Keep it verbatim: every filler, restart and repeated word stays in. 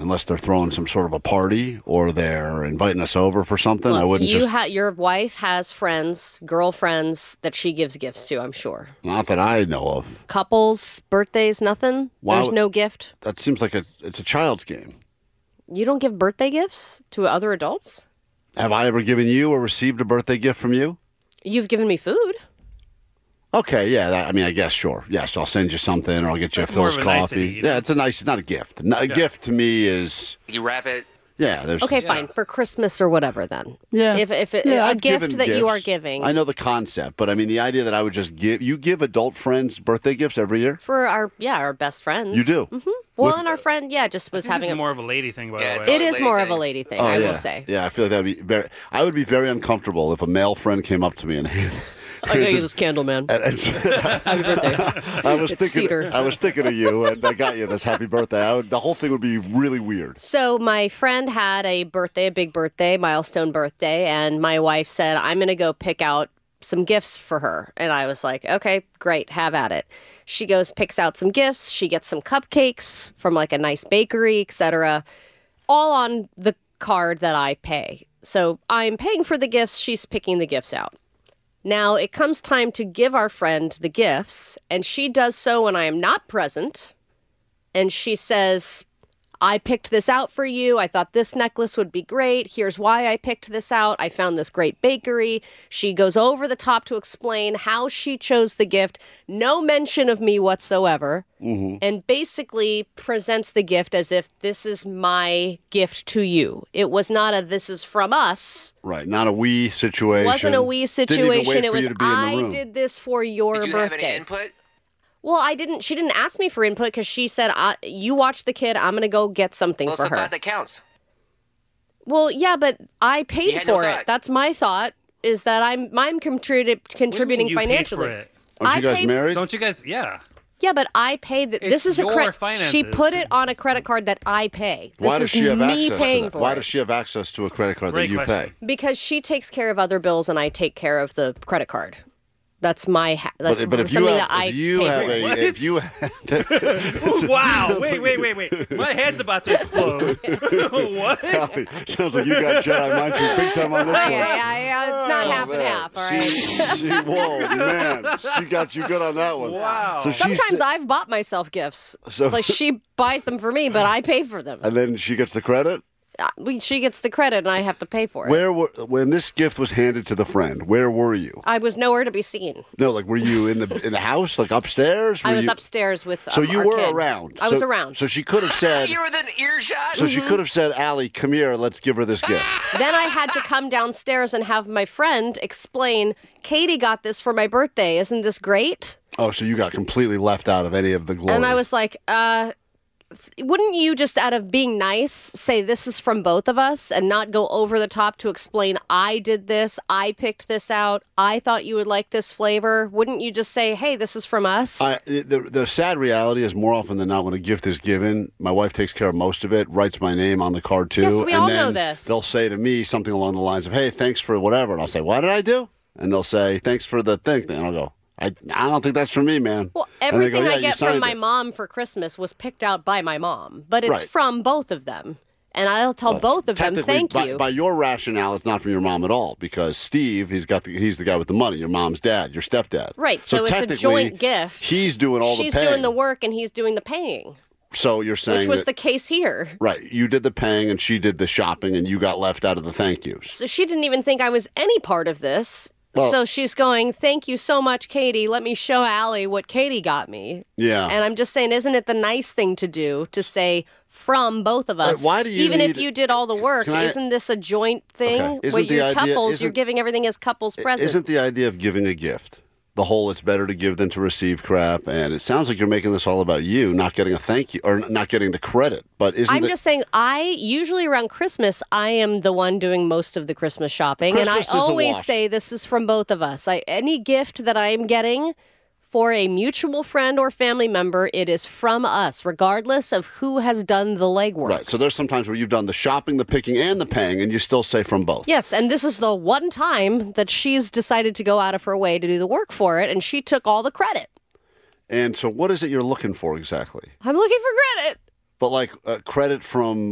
unless they're throwing some sort of a party or they're inviting us over for something. Look, I wouldn't you just... ha- your wife has friends, girlfriends that she gives gifts to, I'm sure. Not that I know of. Couples, birthdays, nothing? Why There's would- no gift? That seems like a, it's a child's game. You don't give birthday gifts to other adults? Have I ever given you or received a birthday gift from you? You've given me food. Okay, yeah. That, I mean, I guess, sure. Yes, I'll send you something or I'll get you That's a Phil's more of a coffee. nicety, you know? Yeah, it's a nice, it's not a gift. No, A Yeah. gift to me is, You wrap it. yeah, there's... Okay, fine. For Christmas or whatever, then. Yeah. If, if it, Yeah, a I've gift given that you are gifts. giving. I know the concept, but I mean, the idea that I would just give... You give adult friends birthday gifts every year? For our, yeah, our best friends. You do? Mm-hmm. Well, With- and our friend, yeah, just was I think having this is a... more of a lady thing, by Yeah, the it's way. It is lady more of a thing. lady thing, Oh, I yeah. will say. Yeah, I feel like that would be very... I would be very uncomfortable if a male friend came up to me and... I got you this candle, man. and, and Happy birthday. I was It's thinking, cedar. I was thinking of you, and I got you this happy birthday. I would, the whole thing would be really weird. So my friend had a birthday, a big birthday, milestone birthday, and my wife said, I'm going to go pick out some gifts for her. And I was like, okay, great, have at it. She goes, picks out some gifts. She gets some cupcakes from like a nice bakery, et cetera, all on the card that I pay. So I'm paying for the gifts. She's picking the gifts out. Now it comes time to give our friend the gifts, and she does so when I am not present. And she says, I picked this out for you. I thought this necklace would be great. Here's why I picked this out. I found this great bakery. She goes over the top to explain how she chose the gift. No mention of me whatsoever. Mm-hmm. And basically presents the gift as if this is my gift to you. It was not a this is from us. Right, not a we situation. It wasn't a we Didn't even wait situation. for It was you to be in the I room. did this for your Did you birthday. have any input? Well, I didn't. She didn't ask me for input because she said, I, "You watch the kid. I'm gonna go get something Well, it's for the her." thought that counts. Well, yeah, but I paid had no for it. thought. That's my thought. Is that I'm I'm contributed What do you mean contributing you paid financially. for it? Aren't you I guys paid- married? Don't you guys? Yeah. Yeah, but I paid. The, this It's is a your credit. finances. She put it on a credit card that I pay. This Why does is she have me access paying to that? for Why it. does she have access to a credit card Great that you question. pay? Because she takes care of other bills and I take care of the credit card. That's my. Ha- that's But, but if you something have, that I if you pay have for. a, What? if you, Wow. Wait, wait, wait, wait. My head's about to explode. What? Golly, sounds like you got Jedi mind trick big time on this Yeah, one. yeah, yeah, it's not Oh, half and man. half. All right. She, she, whoa, man, she got you good on that one. Wow. So she's, Sometimes I've bought myself gifts. So- like she buys them for me, but I pay for them. and then she gets the credit. Uh, we- She gets the credit, and I have to pay for it. Where were, when this gift was handed to the friend? Where were you? I was nowhere to be seen. No, like were you in the in the house, like upstairs? Were I was you, upstairs with. So um, you our were kid. around. I was So- around. So she could have said. You were within earshot. So she could have said, "Allie, come here. Let's give her this gift." Then I had to come downstairs and have my friend explain. Katie got this for my birthday. Isn't this great? Oh, so you got completely left out of any of the glory. And I was like, uh. Wouldn't you just, out of being nice, say this is from both of us and not go over the top to explain I did this, I picked this out, I thought you would like this flavor? Wouldn't you just say, hey, this is from us? I, the, the sad reality is more often than not when a gift is given, my wife takes care of most of it, writes my name on the card too. Yes, we and all then know this. They'll say to me something along the lines of, hey, thanks for whatever. And I'll say, what did I do? And they'll say, thanks for the thing. And I'll go, I, I don't think that's for me, man. Well, And they everything go, "Yeah, I you get from signed my it." mom for Christmas was picked out by my mom, but it's Right. from both of them. And I'll tell Well, both of them, technically, thank by, you. By your rationale, it's not from your mom at all because Steve, he's got the, he's the guy with the money. Your mom's dad, your stepdad. Right, so, it's a technically, joint gift. He's doing all She's the paying. doing the work and he's doing the paying, So you're saying which was that, the case here. right? You did the paying and she did the shopping, and you got left out of the thank yous. So she didn't even think I was any part of this. Well- so she's going, thank you so much, Katie. Let me show Allie what Katie got me. Yeah. And I'm just saying, isn't it the nice thing to do to say from both of us? why do you Even if need- you did all the work, Can I- isn't this a joint thing? Okay. Isn't Where the you're idea- couples, isn't- you're giving everything as couples present. Isn't the idea of giving a gift the whole it's better to give than to receive crap? And it sounds like you're making this all about you not getting a thank you or not getting the credit. But isn't I'm it, just saying, I usually around Christmas, I am the one doing most of the Christmas shopping. Christmas and is I a always wash. say this is from both of us. I, any gift that I am getting for a mutual friend or family member, it is from us, regardless of who has done the legwork. right? So there's sometimes where you've done the shopping, the picking, and the paying, and you still say from both. Yes, and this is the one time that she's decided to go out of her way to do the work for it, and she took all the credit. And so, what is it you're looking for exactly? I'm looking for credit. But like uh, credit from